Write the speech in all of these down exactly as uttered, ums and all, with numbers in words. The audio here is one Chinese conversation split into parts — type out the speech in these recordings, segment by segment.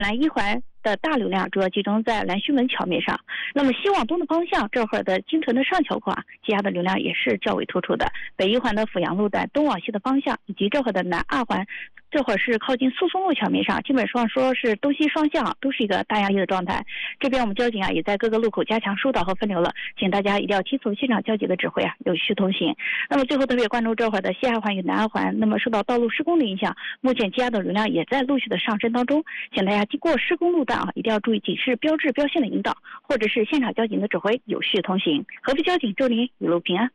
南一环的大流量主要集中在南须门桥面上，那么西往东的方向，这会儿的京城的上桥口啊，积压的流量也是较为突出的。北一环的阜阳路段东往西的方向，以及这会儿的南二环，这会儿是靠近诉讼路桥面上，基本上说是东西双向都是一个大压力的状态。这边我们交警啊也在各个路口加强疏导和分流了，请大家一定要听从现场交警的指挥啊，有序通行。那么最后特别关注这会儿的西二环与南二环，那么受到道路施工的影响，目前积压的流量也在陆续的上升当中，请大家经过施工路段啊，一定要注意警示标志标线的引导，或者是现场交警的指挥，有序通行。合肥交警祝您一路平安。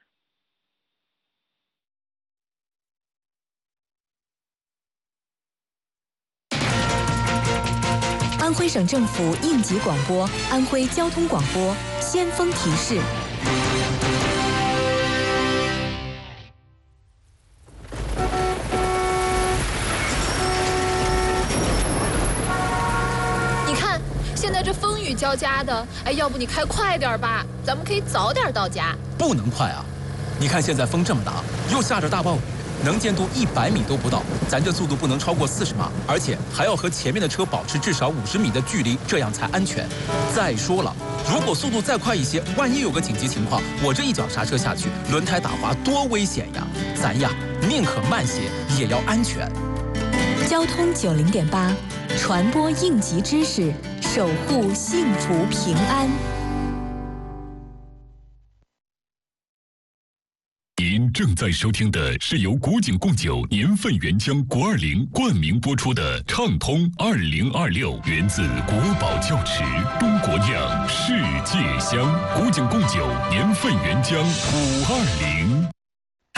安徽省政府应急广播，安徽交通广播先锋提示。 你看，现在这风雨交加的，哎，要不你开快点吧，咱们可以早点到家。 不能快啊！你看现在风这么大，又下着大暴雨。能见度一百米都不到，咱这速度不能超过四十码，而且还要和前面的车保持至少五十米的距离，这样才安全。再说了，如果速度再快一些，万一有个紧急情况，我这一脚刹车下去，轮胎打滑，多危险呀！咱呀，宁可慢些，也要安全。 交通九零点八，传播应急知识，守护幸福平安。 您正在收听的是由古井贡酒年份原浆国二零冠名播出的畅通二零二六，源自国宝窖池，中国酿，世界香。古井贡酒年份原浆五二零。